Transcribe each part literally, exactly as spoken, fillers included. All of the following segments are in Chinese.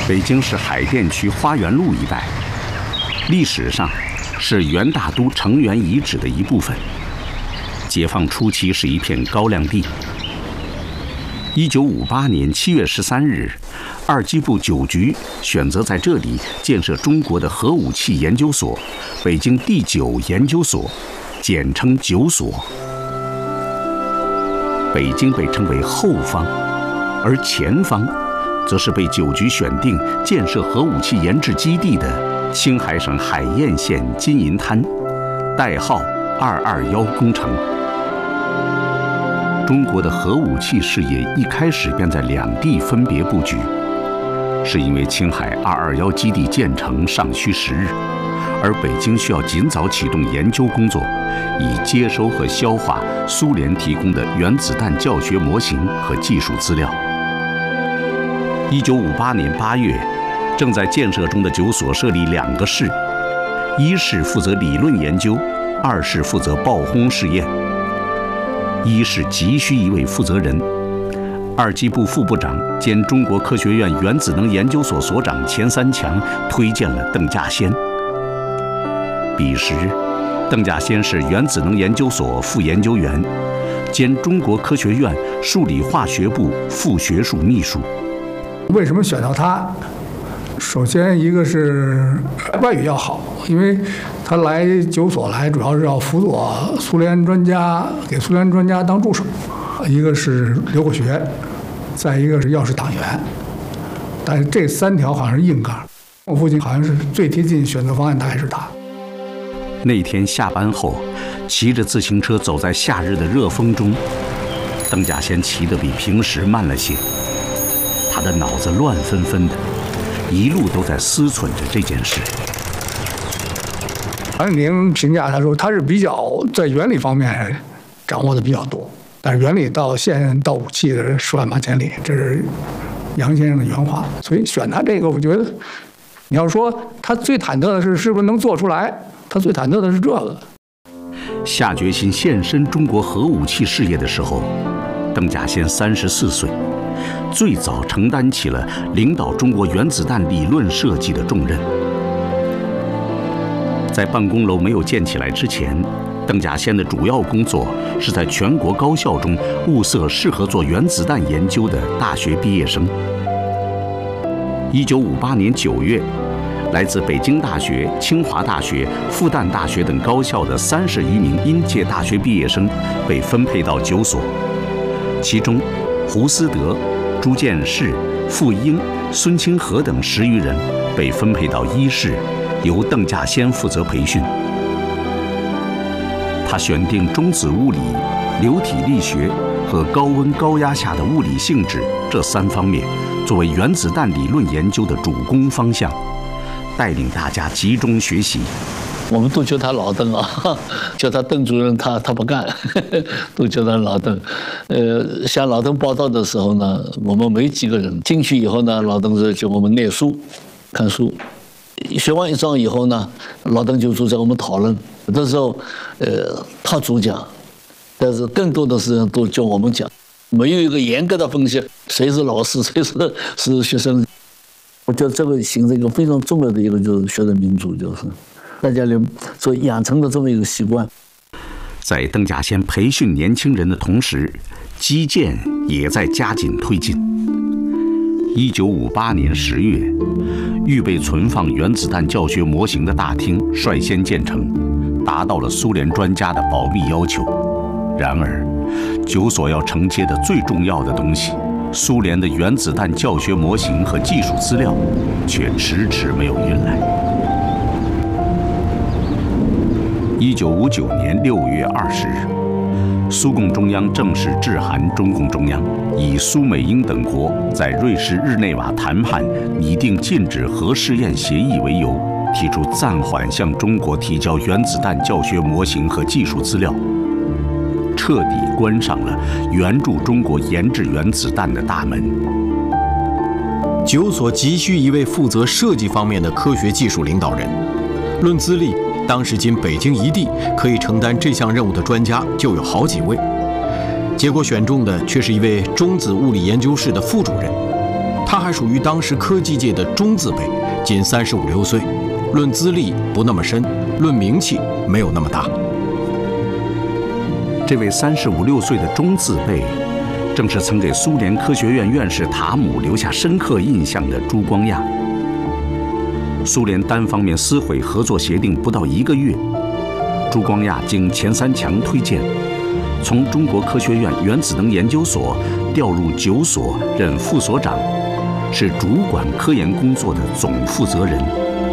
北京市海淀区花园路一带，历史上是元大都城垣遗址的一部分。解放初期是一片高粱地。一九五八年七月十三日，二机部九局选择在这里建设中国的核武器研究所——北京第九研究所，简称九所。北京被称为后方，而前方则是被九局选定建设核武器研制基地的青海省海晏县金银滩，代号二二幺工程。中国的核武器事业一开始便在两地分别布局，是因为青海二二幺基地建成尚需时日，而北京需要尽早启动研究工作，以接收和消化苏联提供的原子弹教学模型和技术资料。一九五八年八月，正在建设中的九所设立两个室，一室负责理论研究，二室负责爆轰试验。一室急需一位负责人，二机部副部长兼中国科学院原子能研究所所长钱三强推荐了邓稼先。彼时，邓稼先是原子能研究所副研究员，兼中国科学院数理化学部副学术秘书。 为什么选到他？首先，一个是外语要好，因为他来九所来主要是要辅佐苏联专家，给苏联专家当助手。一个是留过学，再一个是要是党员。但是这三条好像是硬杠。我父亲好像是最贴近选择方案，大概是他。 那天下班后，骑着自行车走在夏日的热风中，邓稼先骑得比平时慢了些，他的脑子乱纷纷的。一路都在思忖着这件事。 王永宁评价他说，他是比较在原理方面掌握的比较多，但是原理到现到武器的十万八千里，这是杨先生的原话。所以选他这个，我觉得你要说他最忐忑的是是不是能做出来，他最忐忑的是这个。 下决心献身中国核武器事业的时候，邓稼先三十四岁。最早承担起了领导中国原子弹理论设计的重任。在办公楼没有建起来之前，邓稼先的主要工作是在全国高校中物色适合做原子弹研究的大学毕业生。一九五八年九月，来自北京大学、清华大学、复旦大学等高校的三十余名应届大学毕业生被分配到九所，其中胡思德、朱建士、傅英、孙清河等十余人被分配到一室，由邓稼先负责培训。他选定中子物理、流体力学和高温高压下的物理性质这三方面作为原子弹理论研究的主攻方向，带领大家集中学习。 我们都叫他老邓啊，叫他邓主任，他他不干，呵呵都叫他老邓。呃，向老邓报道的时候呢，我们没几个人。进去以后呢，老邓是叫我们念书、看书。学完一章以后呢，老邓就组织我们讨论。有的时候，呃，他主讲，但是更多的时候都叫我们讲，没有一个严格的分析，谁是老师，谁是是学生。我觉得这个形成一个非常重要的一个就是学生民主，就是。大家呢，所养成的这么一个习惯。 在邓稼先培训年轻人的同时，基建也在加紧推进。一九五八年十月，预备存放原子弹教学模型的大厅率先建成，达到了苏联专家的保密要求。然而，九所要承接的最重要的东西——苏联的原子弹教学模型和技术资料，却迟迟没有运来。一九五九年六月二十日，苏共中央正式致函中共中央，以苏美英等国在瑞士日内瓦谈判拟定禁止核试验协议为由，提出暂缓向中国提交原子弹教学模型和技术资料，彻底关上了援助中国研制原子弹的大门。 九所急需一位负责设计方面的科学技术领导人，论资历，当时仅北京一地可以承担这项任务的专家就有好几位，结果选中的却是一位中子物理研究室的副主任。 他还属于当时科技界的中字辈，仅三十五六岁，论资历不那么深，论名气没有那么大。 这位三十五六岁的中字辈，正是曾给苏联科学院院士塔姆留下深刻印象的朱光亚。苏联单方面撕毁合作协定不到一个月，朱光亚经钱三强推荐，从中国科学院原子能研究所调入九所任副所长，是主管科研工作的总负责人。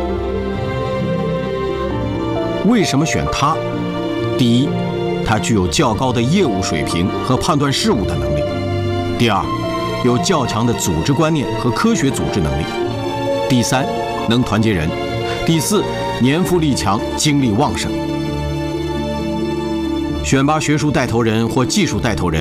为什么选他？第一，他具有较高的业务水平和判断事物的能力；第二，有较强的组织观念和科学组织能力；第三，能团结人；第四，年富力强，精力旺盛。选拔学术带头人或技术带头人，